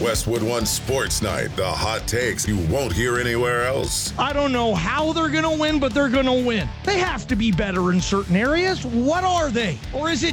Westwood One Sports Night. The hot takes you won't hear anywhere else. I don't know how they're going to win, but they're going to win. They have to be better in certain areas. What are they? Or is it